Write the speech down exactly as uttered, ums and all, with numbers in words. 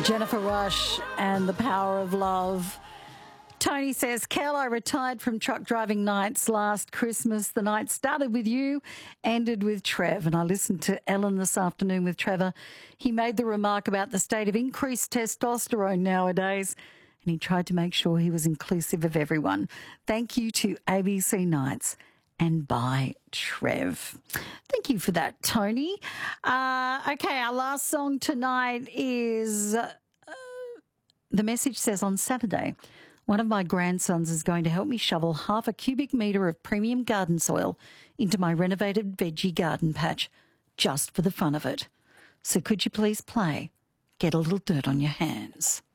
Jennifer Rush and The Power of Love. Tony says, Kel, I retired from truck driving nights last Christmas. The night started with you, ended with Trev. And I listened to Ellen this afternoon with Trevor. He made the remark about the state of increased testosterone nowadays, and he tried to make sure he was inclusive of everyone. Thank you to A B C Nights and by Trev. Thank you for that, Tony. Uh, okay, our last song tonight is, uh, the message says, on Saturday, one of my grandsons is going to help me shovel half a cubic metre of premium garden soil into my renovated veggie garden patch just for the fun of it. So could you please play Get a Little Dirt on Your Hands?